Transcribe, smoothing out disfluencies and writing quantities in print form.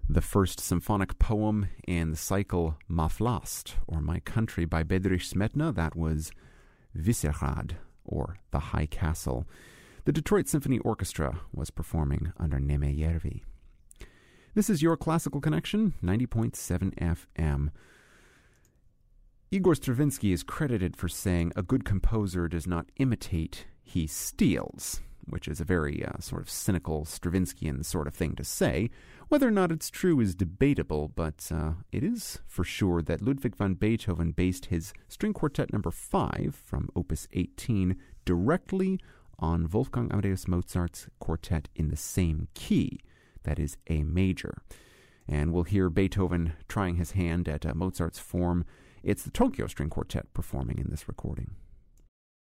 The first symphonic poem in the cycle Ma Vlast, or My Country, by Bedřich Smetana, that was Vyšehrad, or The High Castle. The Detroit Symphony Orchestra was performing under Neme Järvi. This is your Classical Connection, 90.7 FM. Igor Stravinsky is credited for saying, "A good composer does not imitate, he steals," which is a very sort of cynical Stravinskyan sort of thing to say. Whether or not it's true is debatable, but it is for sure that Ludwig van Beethoven based his String Quartet No. 5 from Opus 18 directly on Wolfgang Amadeus Mozart's quartet in the same key, that is A major. And we'll hear Beethoven trying his hand at Mozart's form. It's the Tokyo String Quartet performing in this recording.